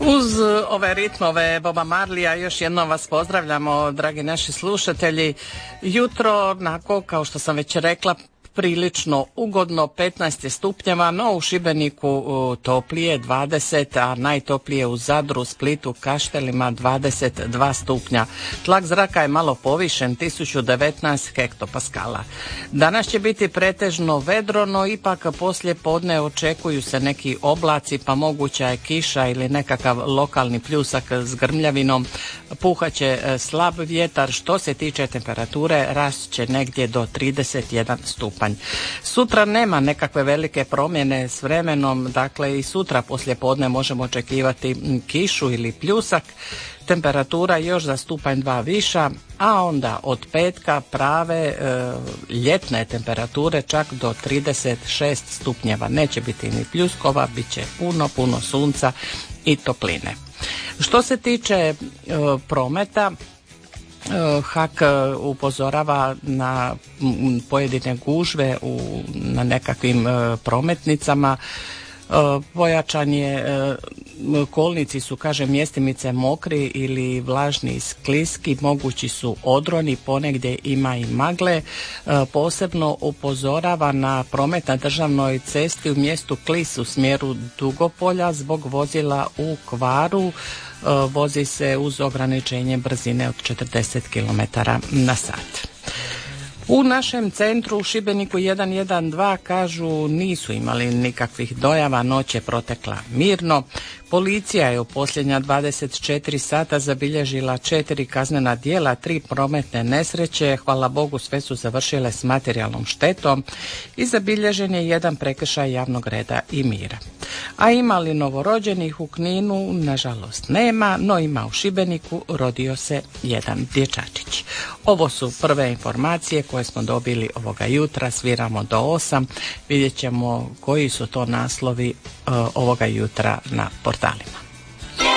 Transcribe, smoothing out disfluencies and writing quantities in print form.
Uz ove ritmove Boba Marleya još jednom vas pozdravljamo, dragi naši slušatelji. Jutro, onako kao što sam već rekla, prilično ugodno, 15 je stupnjeva, no u Šibeniku toplije 20, a najtoplije u Zadru, Splitu, Kaštelima 22 stupnja. Tlak zraka je malo povišen, 1019 hektopaskala. Danas će biti pretežno vedro, no ipak poslije podne očekuju se neki oblaci, pa moguća je kiša ili nekakav lokalni pljusak s grmljavinom. Puhaće slab vjetar, što se tiče temperature rast će negdje do 31 stupanj. Sutra nema nekakve velike promjene s vremenom, dakle i sutra poslije podne možemo očekivati kišu ili pljusak. Temperatura još za stupanj 2 viša, a onda od petka prave ljetne temperature čak do 36 stupnjeva. Neće biti ni pljuskova, bit će puno sunca i topline. Što se tiče prometa, HAK upozorava na pojedine gužve na nekakvim prometnicama. Pojačan je, kolnici su, kaže, mjestimice mokri ili vlažni i skliski, mogući su odroni, ponegdje ima i magle. Posebno upozorava na promet na državnoj cesti u mjestu Klis u smjeru Dugopolja zbog vozila u kvaru. Vozi se uz ograničenje brzine od 40 km/h. U našem centru u Šibeniku 112 kažu nisu imali nikakvih dojava, noć je protekla mirno. Policija je u posljednja 24 sata zabilježila 4 kaznena djela, 3 prometne nesreće, hvala Bogu sve su završile s materijalnom štetom i zabilježen je 1 prekršaj javnog reda i mira. A ima li novorođenih u Kninu? Nažalost nema, no ima u Šibeniku, rodio se 1 dječačić. Ovo su prve informacije koje smo dobili ovoga jutra, sviramo do 8, vidjet ćemo koji su to naslovi ovoga jutra na portalima.